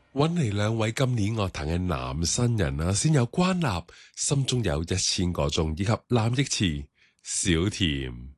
揾嚟兩位今年樂壇嘅男新人啊，先有關立心中有1000個鐘，以及藍奕慈小甜。